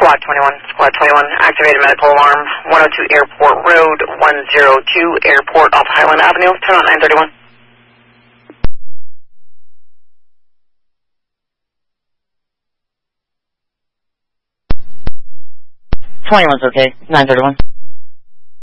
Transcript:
Squad 21, activated medical alarm, 102 Airport Road, 102 Airport off Highland Avenue, turn on 931. 21's okay, 931.